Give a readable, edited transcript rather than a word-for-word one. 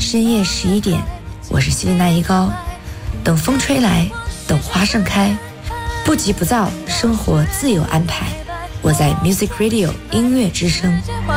深夜11点，我是希利娜一高。等风吹来，等花盛开，不急不躁，生活自有安排。我在 Music Radio 音乐之声。